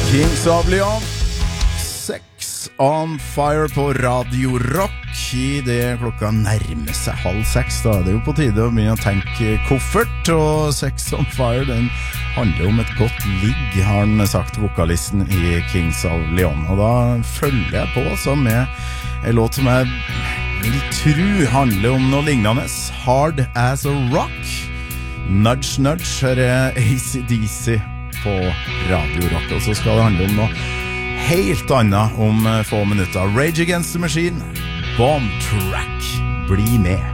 Kings of Leon, Sex on Fire på Radio Rock. I det klokka nærmer seg 5:30, da er det jo på tide å begynne å tenke koffert. Og Sex on Fire, den handler om et godt ligg, har han sagt, vokalisten i Kings of Leon. Og da følger jeg på så med en låt som jeg vil tro handler om noe lignende. Hard as a Rock. Nudge Nudge, her er AC/DC på Radio Rock. Og så skal det handle om noe helt annet om få minutter. Rage Against the Machine, Bomb Track. Bli med.